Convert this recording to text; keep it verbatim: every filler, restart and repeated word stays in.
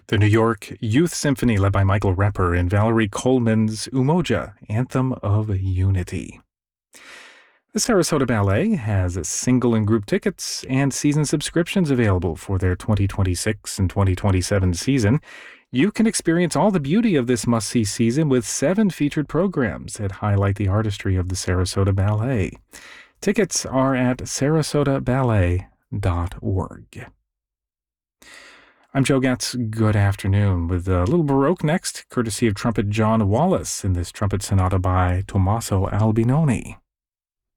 The New York Youth Symphony, led by Michael Repper, and Valerie Coleman's Umoja, Anthem of Unity. The Sarasota Ballet has single and group tickets and season subscriptions available for their twenty twenty-six and twenty twenty-seven season. You can experience all the beauty of this must-see season with seven featured programs that highlight the artistry of the Sarasota Ballet. Tickets are at sarasota ballet dot org. I'm Joe Getz. Good afternoon. With a little Baroque next, courtesy of trumpet John Wallace in this trumpet sonata by Tommaso Albinoni.